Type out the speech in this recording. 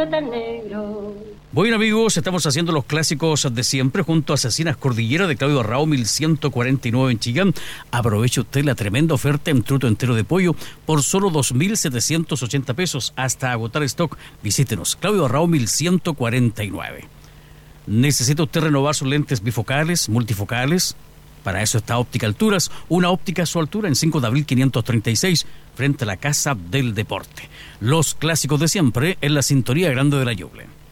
cielo tan negro. Bueno, amigos, estamos haciendo los clásicos de siempre junto a Asesinas Cordillera de Claudio Arrao, 1149 en Chillán. Aproveche usted la tremenda oferta en truto entero de pollo por solo 2.780 pesos hasta agotar stock. Visítenos, Claudio Arrao, 1149. ¿Necesita usted renovar sus lentes bifocales, multifocales? Para eso está Óptica Alturas, una óptica a su altura en 5 de abril 536, frente a la Casa del Deporte. Los clásicos de siempre en la sintonía grande de la Ñuble.